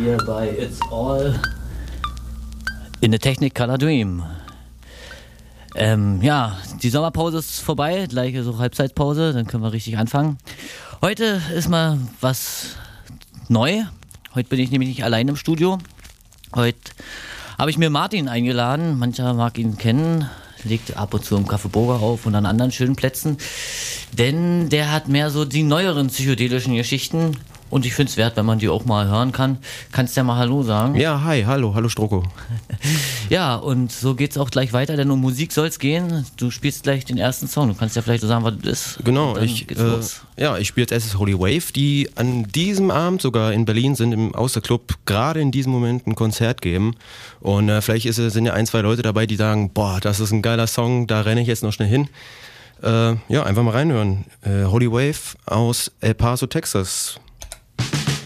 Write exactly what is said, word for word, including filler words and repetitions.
Hier bei It's All in the Technicolor Dream. Ähm, ja, die Sommerpause ist vorbei, gleiche so Halbzeitpause, dann können wir richtig anfangen. Heute ist mal was neu. Heute bin ich nämlich nicht allein im Studio. Heute habe ich mir Martin eingeladen. Mancher mag ihn kennen. Legt ab und zu im Café Burger auf und an anderen schönen Plätzen. Denn der hat mehr so die neueren psychedelischen Geschichten. Und ich finde es wert, wenn man die auch mal hören kann. Kannst du ja mal Hallo sagen? Ja, hi, hallo, hallo Stroko. Ja, und so geht's auch gleich weiter, denn um Musik soll's gehen. Du spielst gleich den ersten Song. Du kannst ja vielleicht so sagen, was das ist. Genau, ich, äh, ja, ich spiele jetzt erstes Holy Wave, die an diesem Abend sogar in Berlin sind, im Außerclub, gerade in diesem Moment ein Konzert geben. Und äh, vielleicht ist, sind ja ein, zwei Leute dabei, die sagen, boah, das ist ein geiler Song, da renne ich jetzt noch schnell hin. Äh, ja, einfach mal reinhören. Äh, Holy Wave aus El Paso, Texas.